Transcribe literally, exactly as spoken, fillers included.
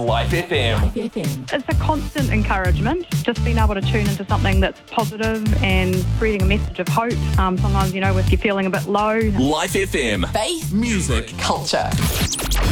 Life F M. It's a constant encouragement, just being able to tune into something that's positive and spreading a message of hope. Um, sometimes, you know, if you're feeling a bit low. Life F M. Faith, Music. culture.